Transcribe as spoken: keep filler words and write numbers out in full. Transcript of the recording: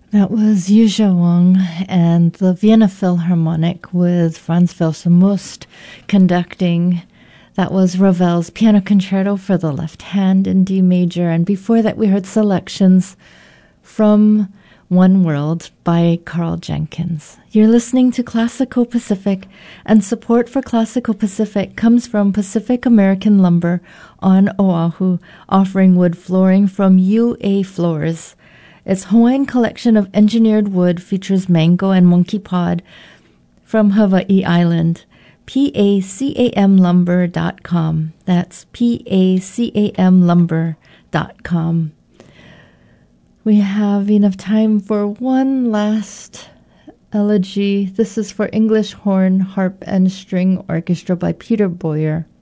That was Yuzha Wang and the Vienna Philharmonic with Franz Filsamust conducting. That was Ravel's Piano Concerto for the Left Hand in D major. And before that, we heard selections from One World by Carl Jenkins. You're listening to Classical Pacific, and support for Classical Pacific comes from Pacific American Lumber on Oahu, offering wood flooring from U A Floors. Its Hawaiian collection of engineered wood features mango and monkey pod from Hawaii Island. P A C A M lumber dot com. That's P A C A M lumber dot com. We have enough time for one last elegy. This is for English horn, harp, and string orchestra by Peter Boyer.